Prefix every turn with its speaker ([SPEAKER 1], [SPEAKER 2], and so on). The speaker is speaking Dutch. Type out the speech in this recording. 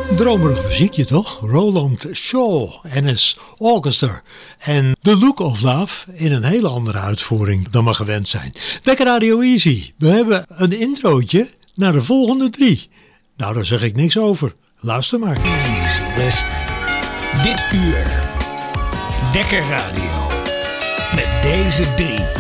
[SPEAKER 1] Dromerig muziekje toch? Roland Shaw en his Orchestra. En The Look of Love in een hele andere uitvoering dan we gewend zijn. Lekker Radio Easy. We hebben een introotje naar de volgende 3. Nou, daar zeg ik niks over. Luister maar.
[SPEAKER 2] Easy listening. Dit uur. Dekker Radio. Met deze 3.